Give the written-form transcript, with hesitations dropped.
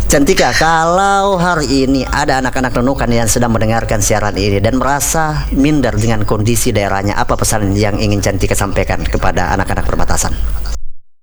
Cantika, kalau hari ini ada anak-anak Nunukan yang sedang mendengarkan siaran ini dan merasa minder dengan kondisi daerahnya, apa pesan yang ingin Cantika sampaikan kepada anak-anak perbatasan?